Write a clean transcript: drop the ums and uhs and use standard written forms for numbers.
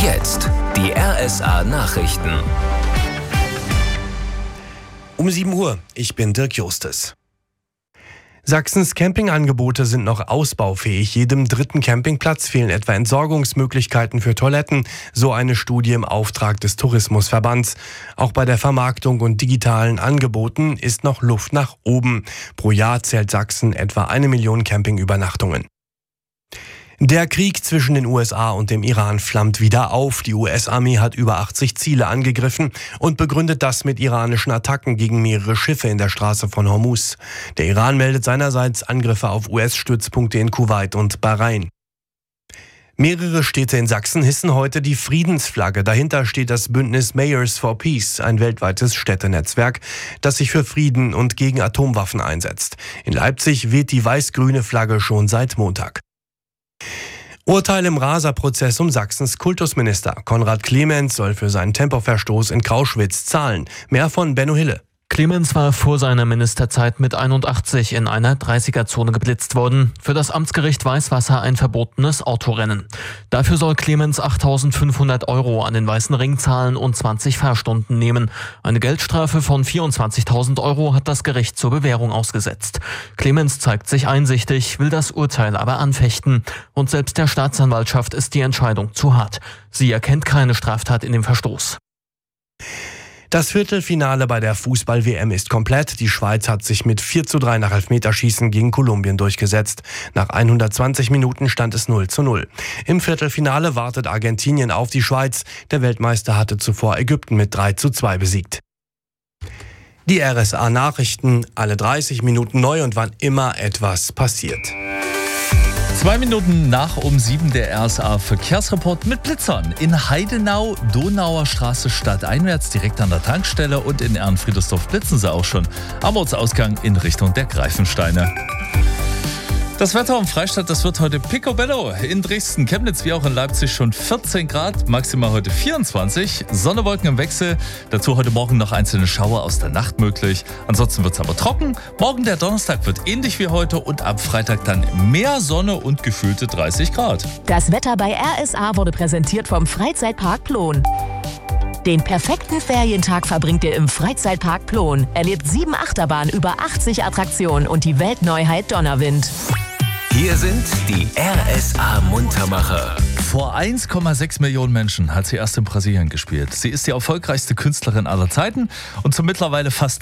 Jetzt die RSA Nachrichten. Um 7 Uhr, ich bin Dirk Justus. Sachsens Campingangebote sind noch ausbaufähig. Jedem dritten Campingplatz fehlen etwa Entsorgungsmöglichkeiten für Toiletten, so eine Studie im Auftrag des Tourismusverbands. Auch bei der Vermarktung und digitalen Angeboten ist noch Luft nach oben. Pro Jahr zählt Sachsen etwa 1 Million Campingübernachtungen. Der Krieg zwischen den USA und dem Iran flammt wieder auf. Die US-Armee hat über 80 Ziele angegriffen und begründet das mit iranischen Attacken gegen mehrere Schiffe in der Straße von Hormuz. Der Iran meldet seinerseits Angriffe auf US-Stützpunkte in Kuwait und Bahrain. Mehrere Städte in Sachsen hissen heute die Friedensflagge. Dahinter steht das Bündnis Mayors for Peace, ein weltweites Städtenetzwerk, das sich für Frieden und gegen Atomwaffen einsetzt. In Leipzig weht die weiß-grüne Flagge schon seit Montag. Urteil im Raser-Prozess um Sachsens Kultusminister. Konrad Clemens soll für seinen Tempoverstoß in Krauschwitz zahlen. Mehr von Benno Hille. Clemens war vor seiner Ministerzeit mit 81 in einer 30er-Zone geblitzt worden. Für das Amtsgericht Weißwasser ein verbotenes Autorennen. Dafür soll Clemens 8.500 € an den Weißen Ring zahlen und 20 Fahrstunden nehmen. Eine Geldstrafe von 24.000 € hat das Gericht zur Bewährung ausgesetzt. Clemens zeigt sich einsichtig, will das Urteil aber anfechten. Und selbst der Staatsanwaltschaft ist die Entscheidung zu hart. Sie erkennt keine Straftat in dem Verstoß. Das Viertelfinale bei der Fußball-WM ist komplett. Die Schweiz hat sich mit 4:3 nach Elfmeterschießen gegen Kolumbien durchgesetzt. Nach 120 Minuten stand es 0:0. Im Viertelfinale wartet Argentinien auf die Schweiz. Der Weltmeister hatte zuvor Ägypten mit 3:2 besiegt. Die RSA Nachrichten, alle 30 Minuten neu und wann immer etwas passiert. 2 Minuten nach um 7 der RSA Verkehrsreport mit Blitzern. In Heidenau, Donauer Straße stadteinwärts direkt an der Tankstelle und in Ehrenfriedersdorf blitzen sie auch schon am Ortsausgang in Richtung der Greifensteine. Das Wetter um Freistadt, das wird heute picobello. In Dresden, Chemnitz wie auch in Leipzig schon 14 Grad, maximal heute 24. Sonne, Wolken im Wechsel. Dazu heute Morgen noch einzelne Schauer aus der Nacht möglich. Ansonsten wird es aber trocken. Morgen der Donnerstag wird ähnlich wie heute und ab Freitag dann mehr Sonne und gefühlte 30 Grad. Das Wetter bei RSA wurde präsentiert vom Freizeitpark Plon. Den perfekten Ferientag verbringt ihr im Freizeitpark Plon. Erlebt 7 Achterbahnen, über 80 Attraktionen und die Weltneuheit Donnerwind. Hier sind die RSA Muntermacher. Vor 1,6 Millionen Menschen hat sie erst in Brasilien gespielt. Sie ist die erfolgreichste Künstlerin aller Zeiten und zum mittlerweile fast